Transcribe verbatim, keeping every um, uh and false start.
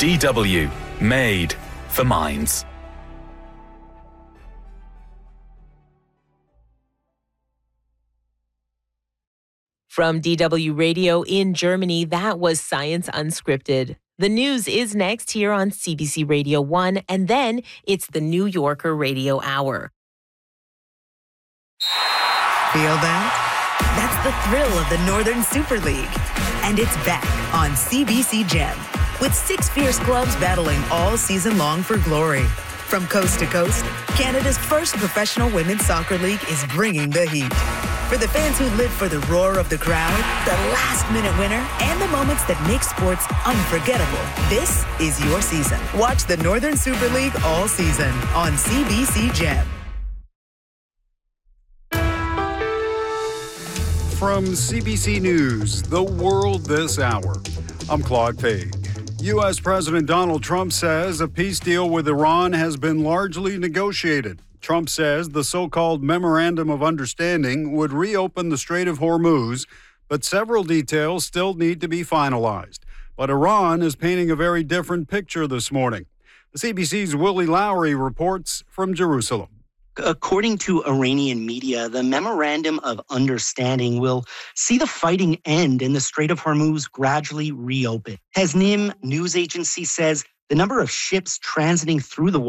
D W, made for minds. From D W Radio in Germany, that was Science Unscripted. The news is next here on C B C Radio one, and then it's the New Yorker Radio Hour. Feel that? That's the thrill of the Northern Super League. And it's back on C B C Gem, with six fierce clubs battling all season long for glory. From coast to coast, Canada's first professional women's soccer league is bringing the heat. For the fans who live for the roar of the crowd, the last-minute winner, and the moments that make sports unforgettable, this is your season. Watch the Northern Super League all season on C B C Gem. From C B C News, The World This Hour, I'm Claude Page. U S President Donald Trump says a peace deal with Iran has been largely negotiated. Trump says the so-called Memorandum of Understanding would reopen the Strait of Hormuz, but several details still need to be finalized. But Iran is painting a very different picture this morning. The C B C's Willie Lowry reports from Jerusalem. According to Iranian media, the Memorandum of Understanding will see the fighting end and the Strait of Hormuz gradually reopen. Tasnim news agency says the number of ships transiting through the